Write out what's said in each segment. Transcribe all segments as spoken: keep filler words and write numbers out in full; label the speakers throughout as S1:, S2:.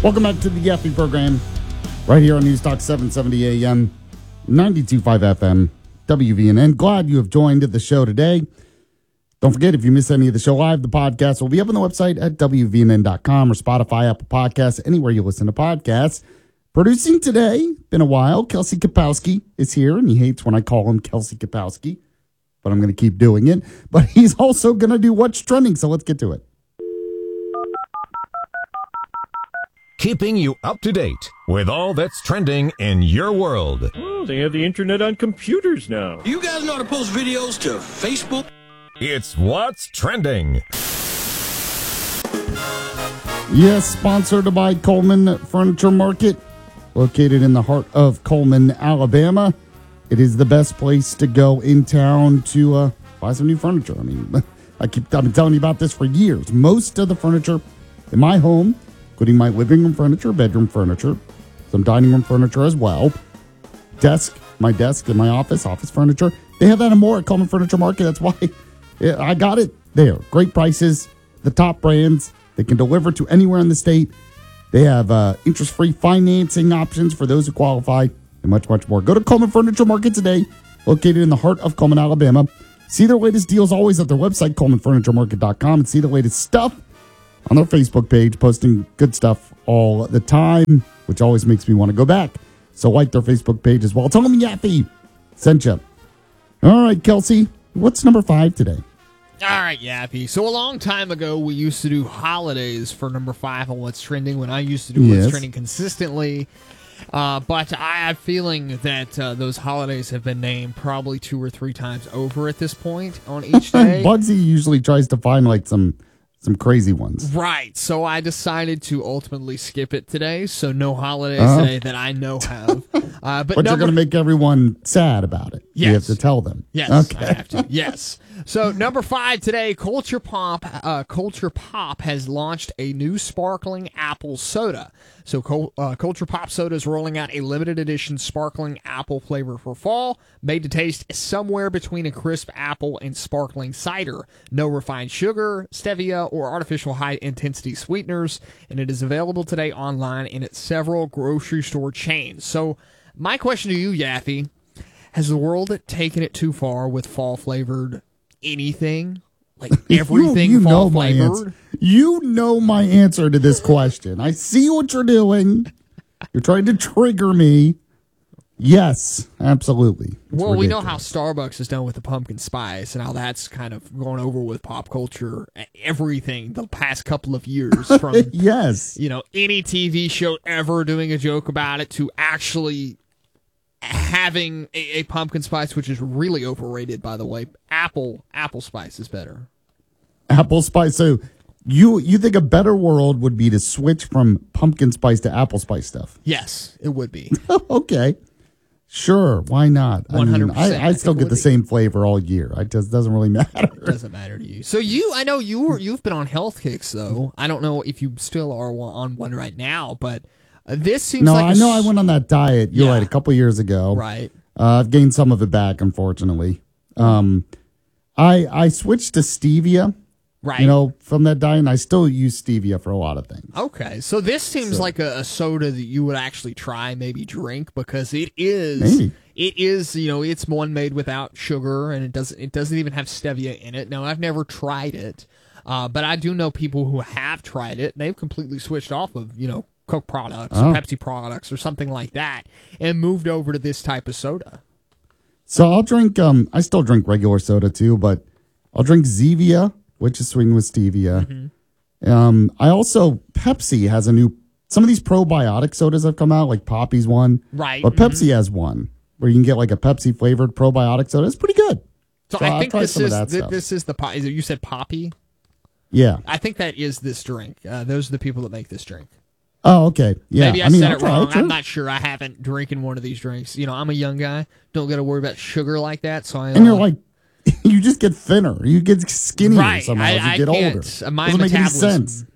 S1: Welcome back to the Yaffe program, right here on News Talk seven seventy A M, ninety-two point five F M, W V N N. Glad you have joined the show today. Don't forget, if you miss any of the show live, the podcast will be up on the website at W V N N dot com or Spotify, Apple Podcasts, anywhere you listen to podcasts. Producing today, been a while, Kelsey Kapowski is here, and he hates when I call him Kelsey Kapowski, but I'm going to keep doing it. But he's also going to do What's Trending, so let's get to it.
S2: Keeping you up to date with all that's trending in your world.
S3: Oh, they have the internet on computers now.
S4: You guys know how to post videos to Facebook?
S2: It's What's Trending.
S1: Yes, sponsored by Coleman Furniture Market, located in the heart of Coleman, Alabama. It is the best place to go in town to uh, buy some new furniture. I mean, I keep, I've been telling you about this for years. Most of the furniture in my home, including my living room furniture, bedroom furniture, some dining room furniture as well, desk, my desk in my office, office furniture. They have that and more at Coleman Furniture Market. That's why I got it there. Great prices, the top brands. They can deliver to anywhere in the state. They have uh, interest-free financing options for those who qualify, and much, much more. Go to Coleman Furniture Market today, located in the heart of Coleman, Alabama. See their latest deals always at their website, Coleman Furniture Market dot com, and see the latest stuff on their Facebook page, posting good stuff all the time, which always makes me want to go back. So like their Facebook page as well. Tell them Yaffe sent you. All right, Kelsey, what's number five today?
S5: All right, Yaffe. So a long time ago, we used to do holidays for number five on What's Trending when I used to do
S1: Yes.
S5: What's Trending consistently. Uh, but I have a feeling that uh, those holidays have been named probably two or three times over at this point on each day.
S1: Bugsy usually tries to find like some some crazy ones.
S5: Right. So I decided to ultimately skip it today. So no holidays
S1: Oh.
S5: today that I know have. Uh, but
S1: But you're
S5: number-
S1: going to make everyone sad about it. You have
S5: Yes.
S1: to tell them.
S5: Yes,
S1: Okay.
S5: I have to. Yes. So number five today, Culture Pop. Uh, Culture Pop has launched a new sparkling apple soda. So Col- uh, Culture Pop soda is rolling out a limited edition sparkling apple flavor for fall, made to taste somewhere between a crisp apple and sparkling cider. No refined sugar, stevia, or artificial high intensity sweeteners, and it is available today online and at several grocery store chains. So my question to you, Yaffe. Has the world taken it too far with fall flavored anything? Like everything
S1: you, you
S5: fall
S1: know my
S5: flavored?
S1: answer. You know my answer to this question. I see what you're doing. You're trying to trigger me. Yes, absolutely. It's
S5: Well, we know how
S1: ridiculous.
S5: Starbucks is done with the pumpkin spice and how that's kind of gone over with pop culture, everything the past couple of years from,
S1: Yes.
S5: you know, any T V show ever doing a joke about it to actually having a, a pumpkin spice, which is really overrated, by the way. Apple, apple spice is better.
S1: Apple spice. So you you think a better world would be to switch from pumpkin spice to apple spice stuff?
S5: Yes, it would be.
S1: Okay. Sure, why not?
S5: one hundred percent,
S1: I, mean, I, I
S5: I
S1: still
S5: think
S1: get
S5: it
S1: the
S5: would be.
S1: same flavor all year. It just doesn't really matter.
S5: Doesn't matter to you. So you, I know you were, you've been on health kicks though. I don't know if you still are on one right now, but uh, this seems
S1: No,
S5: like a
S1: I know
S5: s-
S1: I went on that diet. You're
S5: Yeah.
S1: right, a couple years ago.
S5: right.
S1: Uh, I've gained some of it back, unfortunately. Um, I I switched to stevia.
S5: Right.
S1: You know, from that diet, and I still use stevia for a lot of things.
S5: Okay, so this seems
S1: So-
S5: like a, a soda that you would actually try, maybe drink, because it is,
S1: Maybe.
S5: it is, you know, it's one made without sugar, and it doesn't, it doesn't even have stevia in it. Now, I've never tried it, uh, but I do know people who have tried it. They've completely switched off of, you know, Coke products,
S1: Oh.
S5: or Pepsi products, or something like that, and moved over to this type of soda.
S1: So I'll drink. Um, I still drink regular soda too, but I'll drink Zevia, which is sweetened with stevia.
S5: Mm-hmm.
S1: Um, I also Pepsi has a new. Some of these probiotic sodas have come out, like Poppy's one,
S5: Right.
S1: But Pepsi has one where you can get like a Pepsi flavored probiotic soda. It's pretty good.
S5: So,
S1: So
S5: I
S1: I'll
S5: think
S1: try
S5: this
S1: some of
S5: is
S1: that
S5: th-
S1: stuff.
S5: this is the po- is it, you said Poppy.
S1: Yeah.
S5: I think that is this drink. Uh, those are the people that make this drink.
S1: Oh, okay. Yeah.
S5: Maybe I,
S1: mean,
S5: said
S1: I'll
S5: it
S1: try
S5: wrong.
S1: sure.
S5: I'm not sure. I haven't drinking one of these drinks. You know, I'm a young guy. Don't got to worry about sugar like that. So I.
S1: And you're
S5: uh,
S1: like, you just get thinner. You get skinnier
S5: right.
S1: somehow
S5: I,
S1: as you
S5: I
S1: get
S5: can't.
S1: older.
S5: uh, My
S1: Doesn't make any
S5: metabolism.
S1: sense.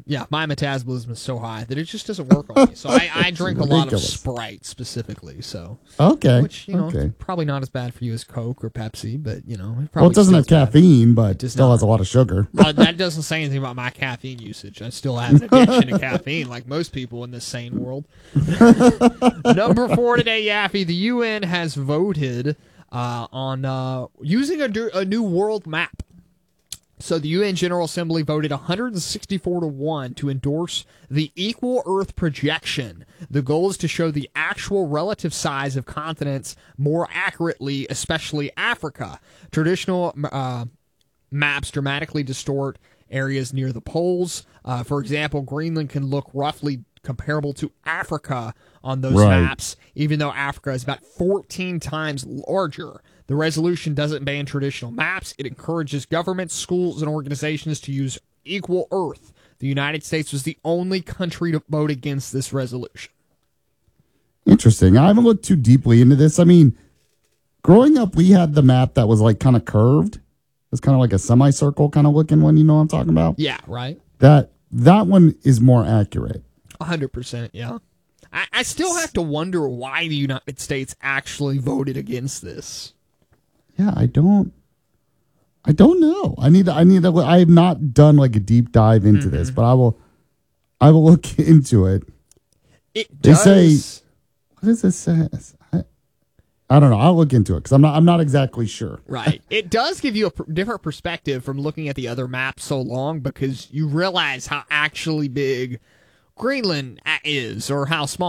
S5: Yeah, my metabolism is so high that it just doesn't work on me. So I, I drink a lot of
S1: ridiculous.
S5: Sprite specifically. So
S1: Okay.
S5: which you know
S1: okay.
S5: probably not as bad for you as Coke or Pepsi, but you know it probably
S1: Well, it doesn't have
S5: still is bad.
S1: caffeine, but it
S5: does
S1: still
S5: not.
S1: has a lot of sugar.
S5: Uh, that doesn't say anything about my caffeine usage. I still have an addiction to caffeine, like most people in this sane world. Number four today, Yaffe. The U N has voted uh, on uh, using a, du- a new world map. So the U N General Assembly voted one hundred sixty-four to one to endorse the equal Earth projection. The goal is to show the actual relative size of continents more accurately, especially Africa. Traditional uh, maps dramatically distort areas near the poles. Uh, for example, Greenland can look roughly comparable to Africa on those
S1: Right.
S5: maps, even though Africa is about fourteen times larger. The resolution doesn't ban traditional maps. It encourages governments, schools, and organizations to use equal Earth. The United States was the only country to vote against this resolution.
S1: Interesting. I haven't looked too deeply into this. I mean, growing up, we had the map that was like kind of curved. It was kind of like a semicircle kind of looking one. You know what I'm talking about?
S5: Yeah, right?
S1: That that one is more accurate.
S5: one hundred percent, yeah. I, I still have to wonder why the United States actually voted against this.
S1: Yeah, I don't. I don't know. I need. to- I need. To, I have not done like a deep dive into this, but I will. I will look into it.
S5: It
S1: They
S5: does.
S1: say- What does this say? I, I don't know. I'll look into it because I'm not. I'm not exactly sure.
S5: Right. It does give you a pr- different perspective from looking at the other maps so long because you realize how actually big Greenland is or how small